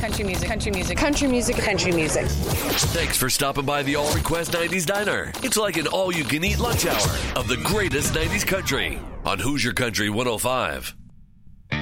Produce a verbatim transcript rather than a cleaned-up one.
Country music. Country music. Country music. Country music. Thanks for stopping by the All Request nineties Diner. It's like an all-you-can-eat lunch hour of the greatest nineties country on Hoosier Country one oh five.